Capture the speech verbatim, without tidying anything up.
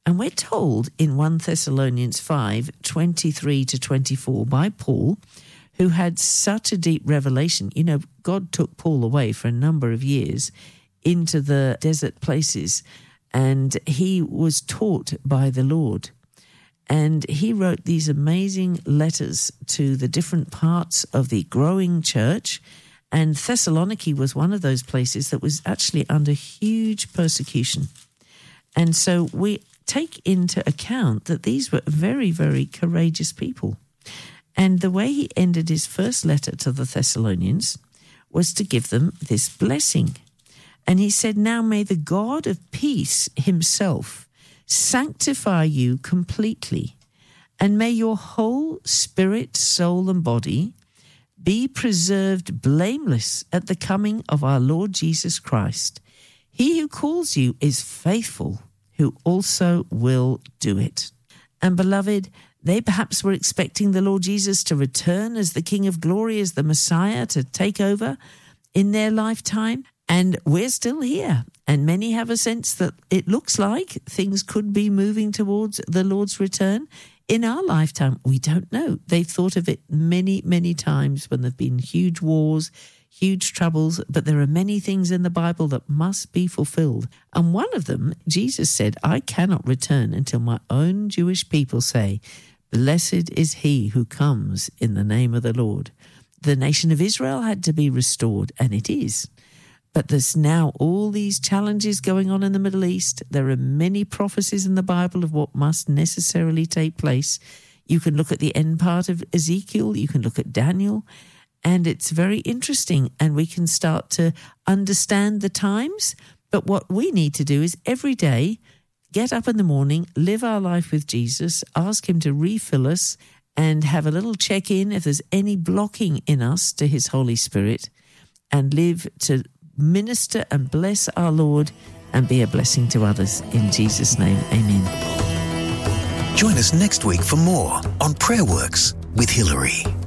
And we're told in First Thessalonians five, twenty-three to twenty-four by Paul, who had such a deep revelation. You know, God took Paul away for a number of years into the desert places, and he was taught by the Lord. And he wrote these amazing letters to the different parts of the growing church. And Thessaloniki was one of those places that was actually under huge persecution. And so we take into account that these were very, very courageous people. And the way he ended his first letter to the Thessalonians was to give them this blessing. And he said, "Now may the God of peace himself sanctify you completely, and may your whole spirit, soul, and body be preserved blameless at the coming of our Lord Jesus Christ. He who calls you is faithful, who also will do it." And beloved, they perhaps were expecting the Lord Jesus to return as the King of Glory, as the Messiah, to take over in their lifetime. And we're still here. And many have a sense that it looks like things could be moving towards the Lord's return. In our lifetime, we don't know. They've thought of it many, many times when there have been huge wars, huge troubles, but there are many things in the Bible that must be fulfilled. And one of them, Jesus said, "I cannot return until my own Jewish people say, 'Blessed is he who comes in the name of the Lord.'" The nation of Israel had to be restored, and it is. But there's now all these challenges going on in the Middle East. There are many prophecies in the Bible of what must necessarily take place. You can look at the end part of Ezekiel, you can look at Daniel, and it's very interesting, and we can start to understand the times. But what we need to do is every day get up in the morning, live our life with Jesus, ask him to refill us, and have a little check-in if there's any blocking in us to his Holy Spirit, and live to minister and bless our Lord and be a blessing to others. In Jesus' name, amen. Join us next week for more on Prayer Works with Hilary.